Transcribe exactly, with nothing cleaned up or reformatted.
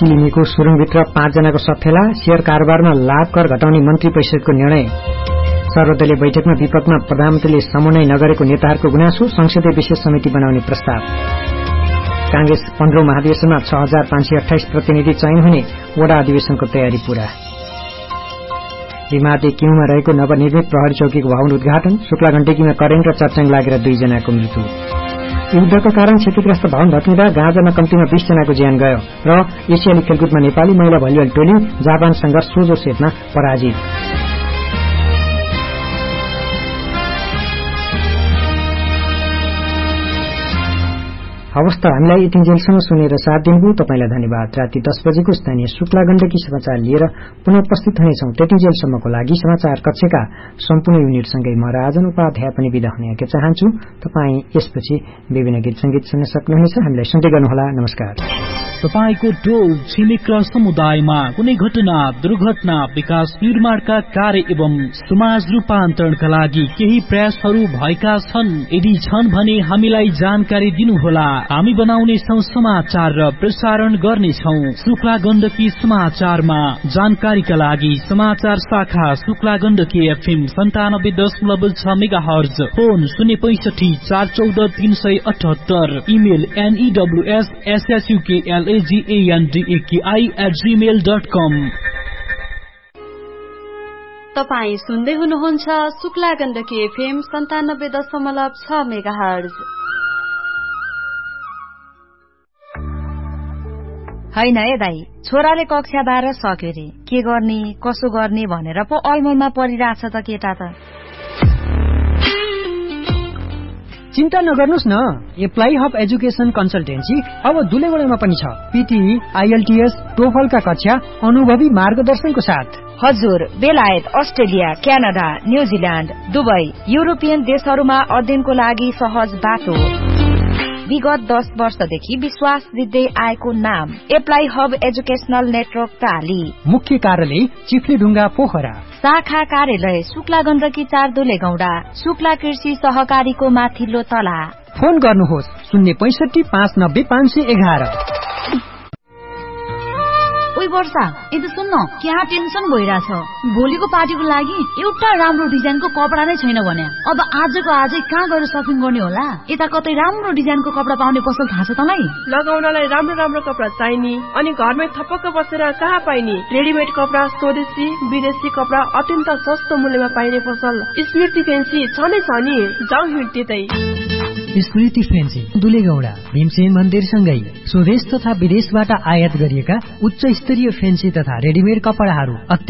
चिलिमीको सुरुङभित्र पाँचजनाको सफेला, शेयर कारोबारमा लाभ कर घटाउने मन्त्री परिषदको निर्णय। सर्वदलीय बैठकमा विपदमा प्रधानमन्त्रीले समन्वय नगरेको नेताहरूको गुनासो, संसदीय विशेष समिति बनाउने प्रस्ताव। कांग्रेस पन्ध्रौं महाधिवेशनमा छ हजार पाँच सय अठाइस प्रतिनिधि चयन हुने, वडा अधिवेशनको तयारी पूरा। विमाते किउमा रहेको नवनिर्मित प्रहरी चौकीको भवन उद्घाटन, शुक्ला गण्डकीमा करेन्ट र चर्चाङ लागेर दुईजनाको मृत्यु। युद्धका कारण क्षतिग्रस्त भवन भत्किँदा गाँजामा कम्तीमा बीस जनाको ज्यान गयो र एसियाली खेलकुदमा नेपाली महिला भलिबल टोली जापानसँग सोझो सेटमा पराजित। अवस्था हामीलाई यतिन्जेलसम्म सुनेर साथ दिनुभयो तपाईलाई धन्यवाद। राति दस बजेको स्थानीय शुक्ला गण्डकी समाचार लिएर पुनः उपस्थित हुनेछौं। त्यतिन्जेलसम्मको लागि समाचार कक्षका सम्पूर्ण युनिटसँगै म राजन उपाध्याय पनि विदा हुने आज्ञा चाहन्छु। तपाई यसपछि विभिन्न गीत संगीत सुन्न सक्नुहुनेछ। हामीलाई सुन्दै गर्नुहोला। नमस्कार। तपाईको टोल छिमेक र समुदायमा कुनै घटना, दुर्घटना, विकास निर्माणका कार्य एवं समाज रूपान्तरणका लागि केही प्रयासहरू भएका छन्? यदि छन् भने हामीलाई जानकारी दिनुहोला। हामी बनाउनेछौं समाचार र प्रसारण गर्नेछौं। शुक्ला गण्डकी समाचारमा जानकारीका लागि समाचार शाखा शुक्ला गण्डकी एफएम सन्तानब्बे दशमलव छ मेगा हर्ज, फोन शून्य पैंसठी चार चौध तीन सय अठहत्तर, इमेल एनईडब्ल्यूएस एसएसयूकेएलएजीएनडीएकेआई एट जीमेल डट कम। तपाई सुन्दै हुनुहुन्छ शुक्ला गण्डकी एफएम सन्तानब्बे दशमलव छ मेगा हर्ज। हैन है दाई, छोराले कक्षा बाह्र सक्यो रे, के गर्ने कसो गर्ने भनेर पो अलमलमा परिरहेछ त केटा त। चिन्ता नगर्नुस् न, एप्लाई हब एजुकेशन कन्सल्टेन्सी अब दुलेगुडामा पनि छ। पीटीई, आईएलटीएस, टोफलका कक्षा अनुभवी मार्गदर्शनको साथ। हजुर, बेलायत, Australia, Canada, New Zealand, Dubai, European देशहरूमा अध्ययनको लागि सहज बाटो। विगत दस वर्षदेखि विश्वास दिँदै आएको नाम एप्लाई हब एजुकेशनल नेटवर्क प्राली। मुख्य कार्यालय चिफ्लीढुङ्गा पोखरा। शाखा कार्यालय शुक्ला गण्डकी चार दुलेगौडा, शुक्ला कृषि सहकारीको माथिल्लो तला। फोन गर्नुहोस् शून्य पैंसठी पाँच नब्बे पाँच सय एघार। ओइ वर्षा, यदि सुन्न, क्या टेन्सन भइरहेछ। भोलिको पार्टीको लागि एउटा राम्रो डिजाइनको कपडा नै छैन भने अब आजको आजै कहाँ गएर सपिङ गर्ने होला? यता कतै राम्रो डिजाइनको कपडा पाउने पसल थाहा छ तँलाई? लगाउनलाई राम्रो राम्रो कपडा चाहिने अनि घरमै थपक्क बसेर कहाँ पाइने? रेडिमेड कपडा, स्वदेशी विदेशी कपडा अत्यन्त सस्तो मूल्यमा पाइने पसल स्मृति फेन्सी छ नै छ नि। जाउँ हिँड्दै। स्मृति फेन्सी दुलेगौडा भीमसेन मन्दिरसँगै स्वदेश तथा विदेशबाट आयात गरिएका उच्च स्तरीय फेन्सी तथा रेडिमेड कपडाहरू